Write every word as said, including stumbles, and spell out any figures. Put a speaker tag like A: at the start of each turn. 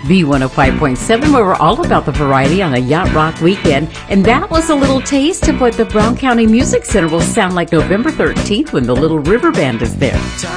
A: B one oh five point seven, where we're all about the variety on a Yacht Rock weekend. And that was a little taste of what the Brown County Music Center will sound like November thirteenth when the Little River Band is there.